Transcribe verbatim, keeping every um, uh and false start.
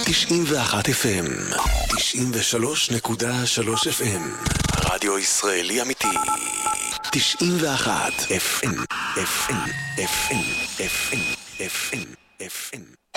תשעים ואחת אף אם, תשעים ושלוש נקודה שלוש אף אם, רדיו ישראלי אמיתי. תשעים ואחת אף אם, אף אם, אף אם, אף אם, אף אם, אף אם.